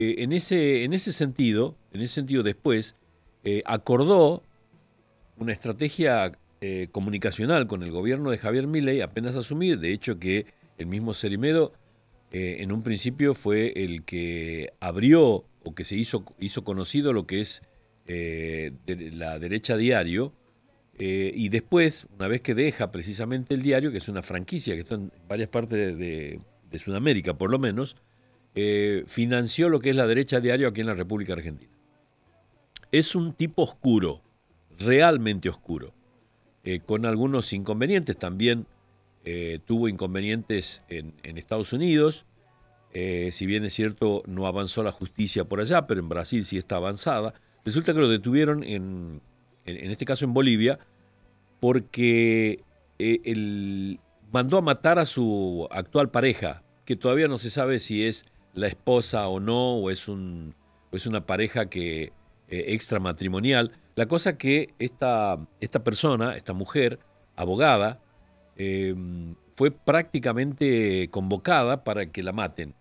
en ese sentido después acordó una estrategia comunicacional con el gobierno de Javier Milei apenas asumir, de hecho que el mismo Cerimedo en un principio fue el que abrió o que hizo conocido lo que es la derecha diario, y después, una vez que deja precisamente el diario, que es una franquicia que está en varias partes de Sudamérica por lo menos, financió lo que es la derecha diario aquí en la República Argentina. Es un tipo oscuro, realmente oscuro, con algunos inconvenientes. También tuvo inconvenientes en Estados Unidos. Si bien es cierto, no avanzó la justicia por allá, pero en Brasil sí está avanzada. Resulta que lo detuvieron en este caso en Bolivia, porque mandó a matar a su actual pareja, que todavía no se sabe si es la esposa o no, o es una pareja que extramatrimonial. La cosa que esta persona, esta mujer, abogada, eh, fue prácticamente convocada para que la maten.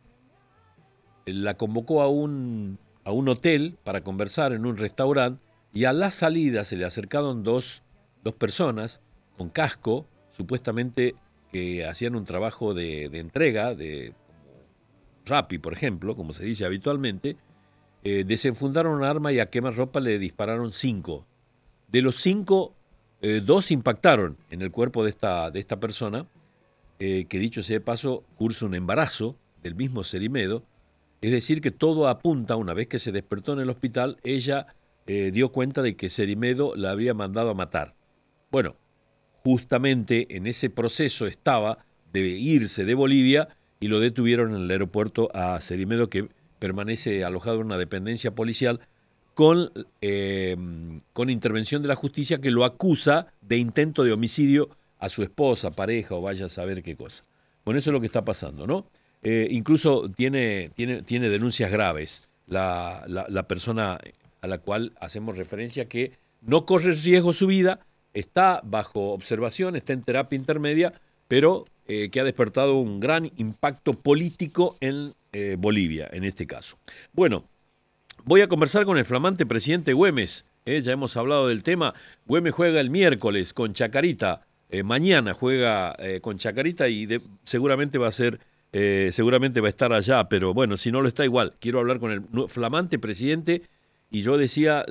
La convocó a un hotel para conversar en un restaurante y a la salida se le acercaron dos personas con casco, supuestamente que hacían un trabajo de entrega, de Rappi, por ejemplo, como se dice habitualmente. Desenfundaron un arma y a quemarropa le dispararon 5. De los 5, 2 impactaron en el cuerpo de esta persona, que dicho sea de paso, cursa un embarazo del mismo Cerimedo. Es decir, que todo apunta, una vez que se despertó en el hospital, ella dio cuenta de que Cerimedo la habría mandado a matar. Bueno, justamente en ese proceso estaba de irse de Bolivia y lo detuvieron en el aeropuerto a Cerimedo, que permanece alojado en una dependencia policial con, con intervención de la justicia, que lo acusa de intento de homicidio a su esposa, pareja o vaya a saber qué cosa. Bueno, eso es lo que está pasando, ¿no? Incluso tiene denuncias graves la persona a la cual hacemos referencia, que no corre riesgo su vida, está bajo observación, está en terapia intermedia, pero que ha despertado un gran impacto político en Bolivia, en este caso. Bueno, voy a conversar con el flamante presidente Güemes. Ya hemos hablado del tema. Güemes juega el miércoles con Chacarita. Mañana juega con Chacarita y seguramente va a ser, seguramente va a estar allá, pero bueno, si no lo está igual. Quiero hablar con el flamante presidente. Y yo decía,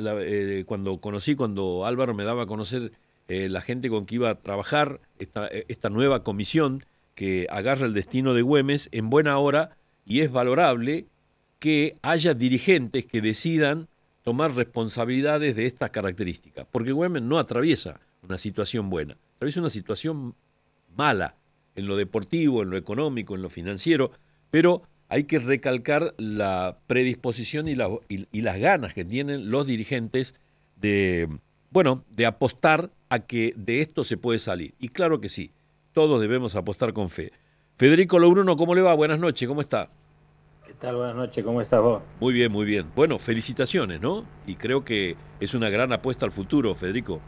cuando Álvaro me daba a conocer la gente con que iba a trabajar, esta nueva comisión que agarra el destino de Güemes, en buena hora, y es valorable que haya dirigentes que decidan tomar responsabilidades de estas características, porque Güemes no atraviesa una situación buena, atraviesa una situación mala en lo deportivo, en lo económico, en lo financiero, pero hay que recalcar la predisposición y las ganas que tienen los dirigentes de, bueno, de apostar a que de esto se puede salir. Y claro que sí, todos debemos apostar con fe. Federico Louruno, ¿cómo le va? Buenas noches, ¿cómo está? ¿Qué tal? Buenas noches, ¿cómo estás vos? Muy bien, muy bien. Bueno, felicitaciones, ¿no? Y creo que es una gran apuesta al futuro, Federico.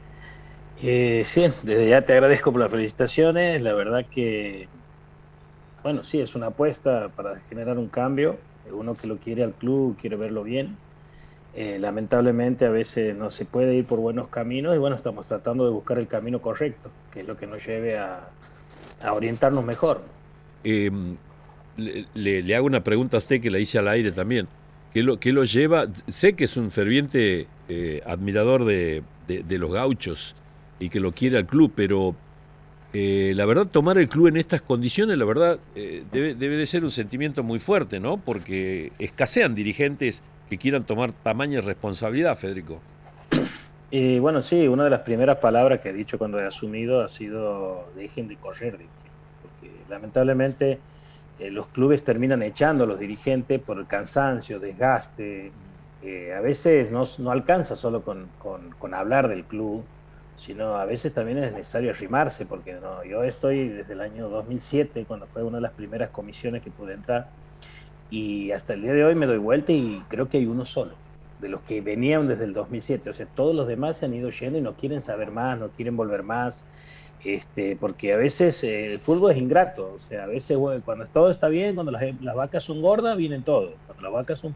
Sí, desde ya te agradezco por las felicitaciones. La verdad que, bueno, sí, es una apuesta para generar un cambio. Uno que lo quiere al club, quiere verlo bien. Lamentablemente a veces no se puede ir por buenos caminos y bueno, estamos tratando de buscar el camino correcto, que es lo que nos lleve a orientarnos mejor. Eh, le hago una pregunta a usted que la hice al aire también. Qué lo lleva? Sé que es un ferviente admirador de los gauchos y que lo quiere al club, pero la verdad, tomar el club en estas condiciones, la verdad, debe de ser un sentimiento muy fuerte, ¿no? Porque escasean dirigentes que quieran tomar tamaña responsabilidad, Federico. Y bueno, sí, una de las primeras palabras que he dicho cuando he asumido ha sido dejen de correr, dije, porque lamentablemente los clubes terminan echando a los dirigentes por el cansancio, desgaste. A veces no alcanza solo con hablar del club, sino a veces también es necesario arrimarse, porque no, yo estoy desde el año 2007, cuando fue una de las primeras comisiones que pude entrar, y hasta el día de hoy me doy vuelta y creo que hay uno solo, de los que venían desde el 2007. O sea, todos los demás se han ido yendo y no quieren saber más, no quieren volver más. porque a veces el fútbol es ingrato, o sea, a veces cuando todo está bien, cuando las vacas son gordas, vienen todos, cuando las vacas son